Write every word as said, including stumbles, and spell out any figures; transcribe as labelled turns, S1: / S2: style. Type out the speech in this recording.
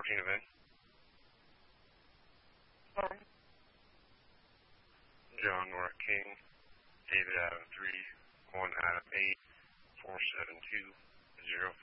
S1: fourteen event.
S2: Um,
S1: John Nora King, David Adam three, one Adam eight, four seven two, zero